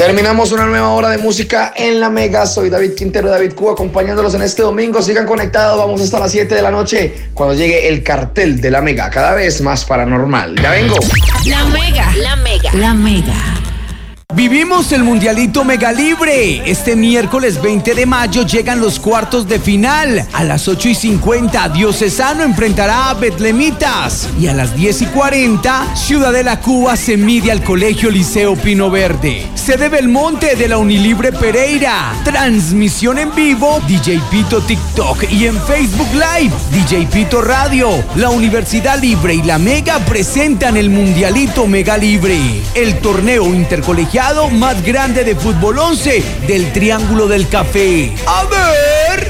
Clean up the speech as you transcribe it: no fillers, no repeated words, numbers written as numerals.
Terminamos una nueva hora de música en La Mega. Soy David Quintero, David Q, acompañándolos en este domingo. Sigan conectados, vamos hasta las 7 de la noche cuando llegue el cartel de La Mega, cada vez más paranormal. Ya vengo. La Mega, La Mega, La Mega. Vivimos el Mundialito Mega Libre. Este miércoles 20 de mayo llegan los cuartos de final. A las 8:50, Diocesano enfrentará a Betlemitas. Y a las 10:40, Ciudadela Cuba se mide al Colegio Liceo Pino Verde. Sede Belmonte de la Unilibre Pereira. Transmisión en vivo, DJ Pito TikTok y en Facebook Live, DJ Pito Radio. La Universidad Libre y La Mega presentan el Mundialito Mega Libre, el torneo intercolegiado más grande de fútbol 11 del Triángulo del Café. A ver.